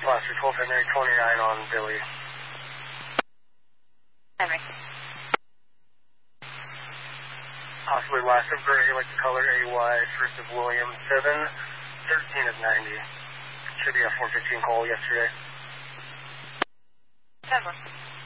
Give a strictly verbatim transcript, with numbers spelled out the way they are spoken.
Last twelve Henry twenty-nine on Billy. Henry. Possibly last of Gray, like the color A Y, first of William, seven thirteen of ninety. Should be a four fifteen call yesterday. ten one.